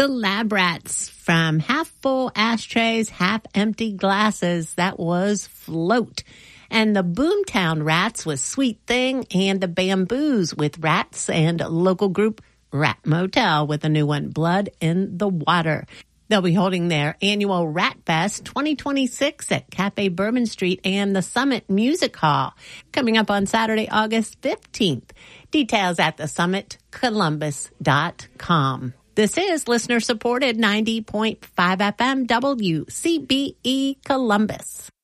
The Lab Rats from Half Full Ashtrays, Half Empty Glasses. That was Float. And the Boomtown Rats with Sweet Thing, and the Bamboos with Rats, and local group Rat Motel with a new one, Blood in the Water. They'll be holding their annual Rat Fest 2026 at Cafe Bourbon Street and the Summit Music Hall, coming up on Saturday, August 15th. Details at thesummitcolumbus.com. This is listener-supported 90.5 FM WCBE Columbus.